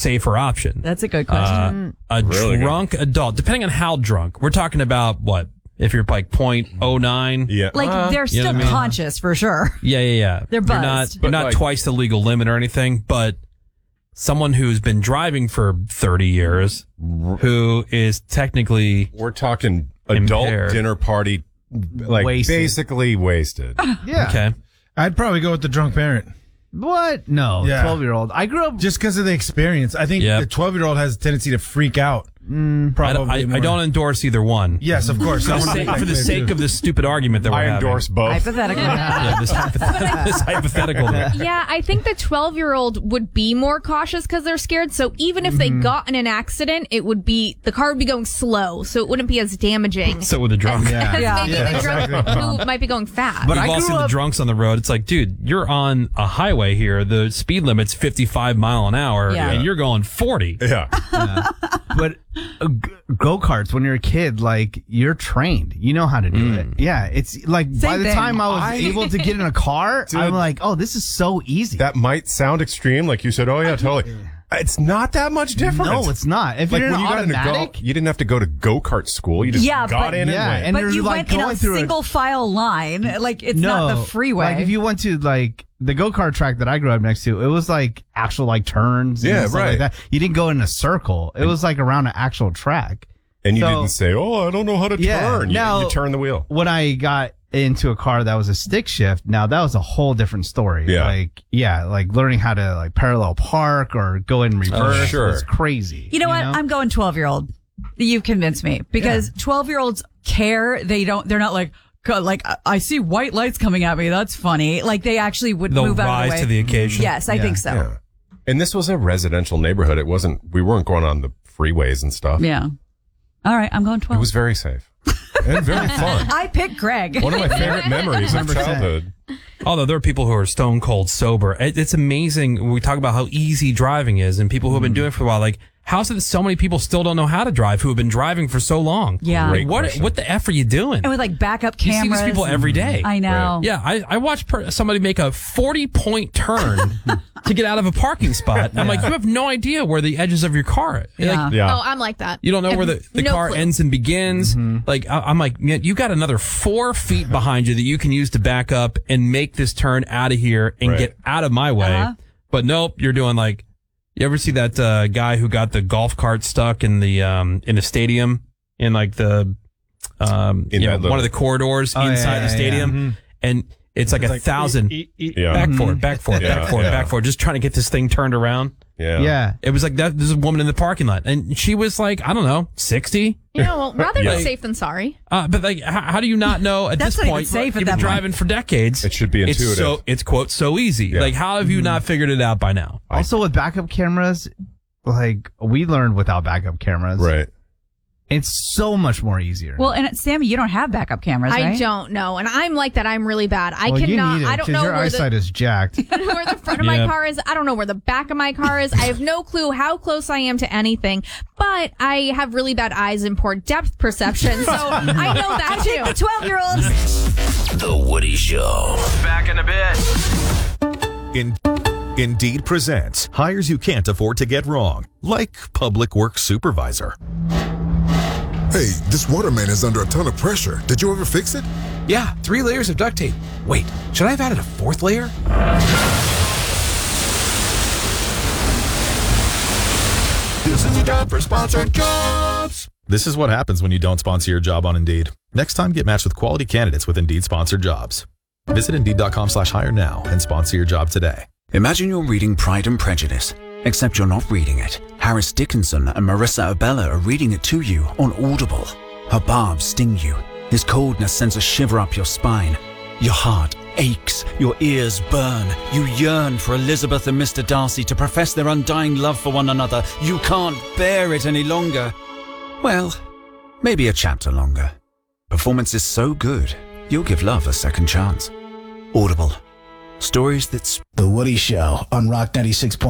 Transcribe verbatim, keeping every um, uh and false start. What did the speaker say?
safer option? That's a good question. Uh, a Really drunk good. adult, depending on how drunk. We're talking about what? If you're like point oh nine? Yeah. Like, Uh, they're you know still what I mean? conscious, for sure. Yeah, yeah, yeah. They're You're not, buzzed. you're But not like- twice the legal limit or anything, but someone who's been driving for thirty years, who is technically We're talking adult Impaired. dinner party, like Wasted. basically wasted. Yeah. okay. I'd probably go with the drunk parent. What? No, Yeah. twelve-year-old. I grew up. Just because of the experience. I think Yep. the twelve-year-old has a tendency to freak out. I don't, Probably I, I more. don't endorse either one. Yes, of course. For the I wanna sake, make for the that sake clear, of this stupid argument that we're I having. endorse both. Hypothetical. Yeah, this, hypoth- this hypothetical. Yeah, I think the twelve-year-old would be more cautious because they're scared. So even if they got in an accident, it would be the car would be going slow, so it wouldn't be as damaging. So with the drunk. Yeah. as Yeah. maybe Yeah, the drunk exactly. who might be going fast. But We've I all grew seen the up- drunks on the road. It's like, dude, you're on a highway here. The speed limit's fifty-five mile an hour, Yeah. and you're going forty. Yeah. But uh, g- go-karts, when you're a kid, like, you're trained. You know how to do it. Yeah, it's like by Same the thing. time I was I- able to get in a car, Dude. I'm like, oh, this is so easy. That might sound extreme, like you said. Oh yeah, totally. It's not that much different. no, it's not. If like you're in when an you got into go, automatic, you didn't have to go to go kart school. You just Yeah, got but- in yeah, and and went. But you're you like went in a going through a- single file line. Like, it's no, not the freeway. Like if you went to like the go-kart track that I grew up next to, it was like actual like turns. Yeah, and stuff right. Like that. You didn't go in a circle. It was like around an actual track. And you So- didn't say, "Oh, I don't know how to Yeah, turn." You, now- you turn the wheel. When I got into a car that was a stick shift, now that was a whole different story. Yeah. Like, yeah, like learning how to like parallel park or go in reverse sure. was crazy. You know what? I'm going twelve-year-old. You've convinced me because twelve-year-olds care. They don't. They're not like "God, like I- I see white lights coming at me. That's funny. Like they actually would They'll move out of rise the way. to the occasion. Yes, I Yeah. think so. Yeah. And this was a residential neighborhood. It wasn't. We weren't going on the freeways and stuff. Yeah. All right, I'm going It twelve. was very safe and very fun. I picked Greg. One of my favorite memories of one hundred percent. childhood. Although there are people who are stone cold sober. It, it's amazing when we talk about how easy driving is and people who have been doing it for a while. Like, how is it that so many people still don't know how to drive who have been driving for so long? Yeah. Great What question. what the F are you doing? And with like backup You cameras. see these people every day. I know. Yeah, I, I watched per, somebody make a forty point turn to get out of a parking spot. I'm like, you have no idea where the edges of your car are. Like, Yeah. Yeah. Oh, I'm like that. you don't know I where have the, the no car clue. ends and begins. Like, I, I'm like, man, you got another four feet behind you that you can use to back up and make this turn out of here and Right. get out of my way. Uh-huh. But nope, you're doing like, you ever see that uh, guy who got the golf cart stuck in the um, in the stadium in like the um, In you that know, little- one of the corridors Oh, yeah, inside yeah, the stadium, and it's like a thousand Yeah. back for it, back for it, Yeah, back for it, yeah. back for it, just trying to get this thing turned around. Yeah. Yeah. It was like that. There's a woman in the parking lot, and she was like, I don't know, sixty. You know, well, rather Yeah. be safe than sorry. Uh, but like, how, how do you not know at That's this not even point? safe at You've that been point. driving for decades. It should be It's intuitive. so it's quote so easy. Yeah. Like, how have you not figured it out by now? Also with backup cameras, like we learned without backup cameras. Right. It's so much more easier. Well, and Sammy, you don't have backup cameras, I right? don't know, and I'm like that. I'm really bad. I well, you cannot. need it I don't 'cause know your where eyesight the, is jacked. where the front of Yeah. my car is. I don't know where the back of my car is. I have no clue how close I am to anything. But I have really bad eyes and poor depth perception, so I know that I think the too. twelve-year-olds. The Woody Show. Back in a bit. In- Indeed presents hires you can't afford to get wrong, like public works supervisor. Hey, this waterman is under a ton of pressure. Did you ever fix it? Yeah, three layers of duct tape. Wait, should I have added a fourth layer? This is a job for sponsored jobs. This is what happens when you don't sponsor your job on Indeed. Next time, get matched with quality candidates with Indeed sponsored jobs. Visit Indeed.com slash hire now and sponsor your job today. Imagine you're reading Pride and Prejudice, except you're not reading it. Harris Dickinson and Marissa Abella are reading it to you on Audible. Her barbs sting you. His coldness sends a shiver up your spine. Your heart aches. Your ears burn. You yearn for Elizabeth and Mister Darcy to profess their undying love for one another. You can't bear it any longer. Well, maybe a chapter longer. Performance is so good, you'll give love a second chance. Audible. Stories that... The Woody Show on Rock ninety-six point